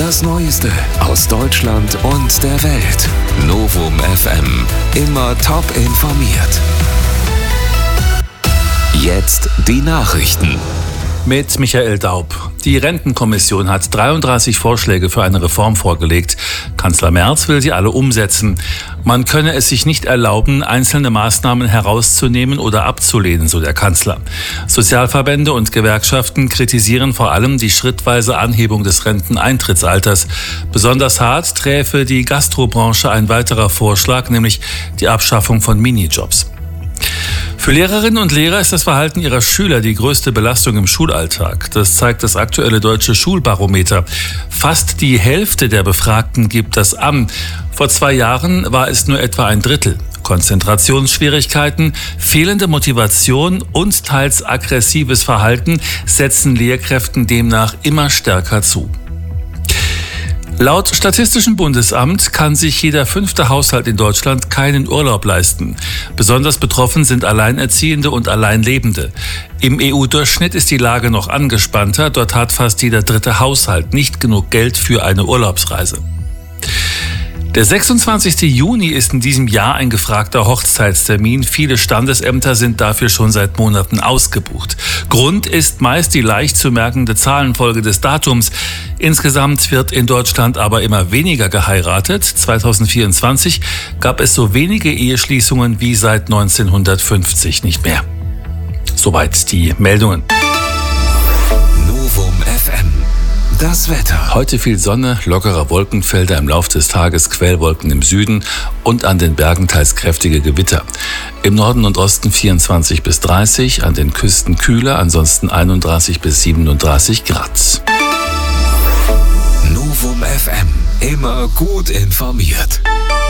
Das Neueste aus Deutschland und der Welt. Novum FM. Immer top informiert. Jetzt die Nachrichten. Mit Michael Daub. Die Rentenkommission hat 33 Vorschläge für eine Reform vorgelegt. Kanzler Merz will sie alle umsetzen. Man könne es sich nicht erlauben, einzelne Maßnahmen herauszunehmen oder abzulehnen, so der Kanzler. Sozialverbände und Gewerkschaften kritisieren vor allem die schrittweise Anhebung des Renteneintrittsalters. Besonders hart träfe die Gastrobranche ein weiterer Vorschlag, nämlich die Abschaffung von Minijobs. Für Lehrerinnen und Lehrer ist das Verhalten ihrer Schüler die größte Belastung im Schulalltag. Das zeigt das aktuelle deutsche Schulbarometer. Fast die Hälfte der Befragten gibt das an. Vor 2 Jahren war es nur etwa ein Drittel. Konzentrationsschwierigkeiten, fehlende Motivation und teils aggressives Verhalten setzen Lehrkräften demnach immer stärker zu. Laut Statistischem Bundesamt kann sich jeder 5. Haushalt in Deutschland keinen Urlaub leisten. Besonders betroffen sind Alleinerziehende und Alleinlebende. Im EU-Durchschnitt ist die Lage noch angespannter. Dort hat fast jeder 3. Haushalt nicht genug Geld für eine Urlaubsreise. Der 26. Juni ist in diesem Jahr ein gefragter Hochzeitstermin. Viele Standesämter sind dafür schon seit Monaten ausgebucht. Grund ist meist die leicht zu merkende Zahlenfolge des Datums. Insgesamt wird in Deutschland aber immer weniger geheiratet. 2024 gab es so wenige Eheschließungen wie seit 1950 nicht mehr. Soweit die Meldungen. Novum FM. Das Wetter. Heute viel Sonne, lockerer Wolkenfelder im Lauf des Tages, Quellwolken im Süden und an den Bergen teils kräftige Gewitter. Im Norden und Osten 24 bis 30, an den Küsten kühler, ansonsten 31 bis 37 Grad. Novum FM. Immer gut informiert.